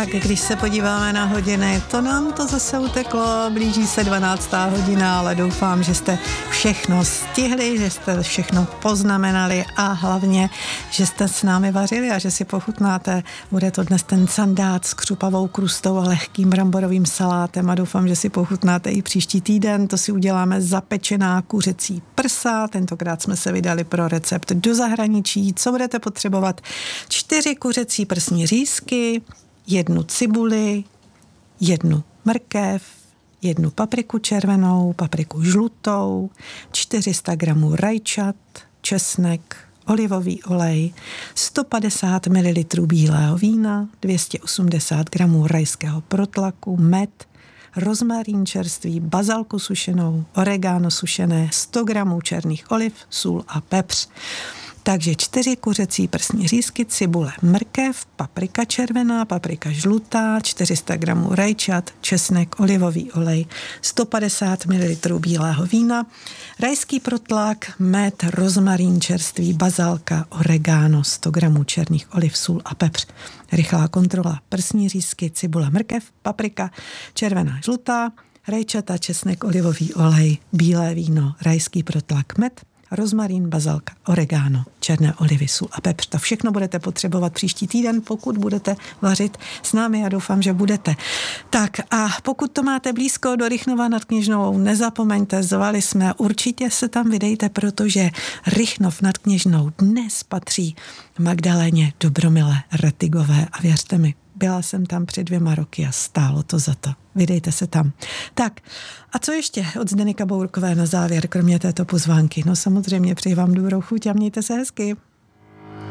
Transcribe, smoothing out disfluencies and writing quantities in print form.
Tak, když se podíváme na hodiny, to nám to zase uteklo, blíží se 12. hodina, ale doufám, že jste všechno stihli, že jste všechno poznamenali a hlavně, že jste s námi vařili a že si pochutnáte. Bude to dnes ten sandát s křupavou krustou a lehkým bramborovým salátem a doufám, že si pochutnáte i příští týden. To si uděláme zapečená kuřecí prsa, tentokrát jsme se vydali pro recept do zahraničí. Co budete potřebovat? 4 kuřecí prsní řízky, 1 cibuli, 1 mrkev, 1 papriku červenou, papriku žlutou, 400 gramů rajčat, česnek, olivový olej, 150 ml bílého vína, 280 gramů rajského protlaku, med, rozmarín čerstvý, bazalku sušenou, oregano sušené, 100 gramů černých oliv, sůl a pepř. Takže 4 kuřecí prsní řízky, cibule, mrkev, paprika červená, paprika žlutá, 400 gramů rajčat, česnek, olivový olej, 150 ml bílého vína, rajský protlak, med, rozmarín čerstvý, bazalka, oregano, 100 gramů černých oliv, sůl a pepř. Rychlá kontrola: prsní řízky, cibule, mrkev, paprika červená, žlutá, rajčata, česnek, olivový olej, bílé víno, rajský protlak, med, rozmarín, bazalka, oregano, černé olivy, sůl a pepř. To všechno budete potřebovat příští týden, pokud budete vařit s námi. Já doufám, že budete. Tak a pokud to máte blízko do Rychnova nad Kněžnou, nezapomeňte, zvali jsme, určitě se tam vydejte, protože Rychnov nad Kněžnou dnes patří Magdaléně Dobromile Retigové a věřte mi, byla jsem tam před 2 roky a stálo to za to. Vydejte se tam. Tak, a co ještě od Zdeněka Bourkové na závěr, kromě této pozvánky? No samozřejmě přeji vám dobrou chuť a mějte se hezky.